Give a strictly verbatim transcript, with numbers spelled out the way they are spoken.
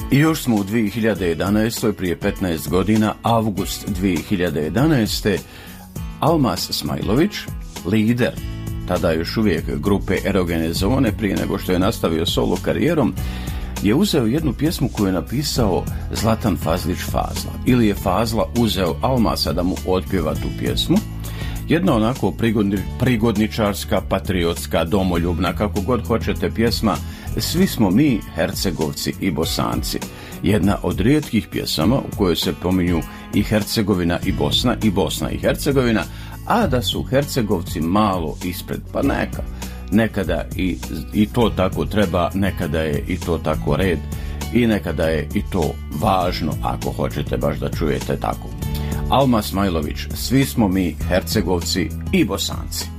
I još smo u dvije hiljade jedanaestoj. prije petnaest godina, avgust dvije hiljade jedanaeste. Almas Smajlović, lider tada još uvijek grupe Erogene zone, prije nego što je nastavio solo karijerom, je uzeo jednu pjesmu koju je napisao Zlatan Fazlić Fazla. Ili je Fazla uzeo Almasa da mu otpjeva tu pjesmu. Jedna onako prigodni, prigodničarska, patriotska, domoljubna, kako god hoćete pjesma, Svi smo mi Hercegovci i Bosanci. Jedna od rijetkih pjesama u kojoj se pominju i Hercegovina i Bosna, i Bosna i Hercegovina, a da su Hercegovci malo ispred, pa neka. Nekada i, i to tako treba, nekada je i to tako red i nekada je i to važno, ako hoćete baš da čujete tako. Almas Smajlović, Svi smo mi Hercegovci i Bosanci.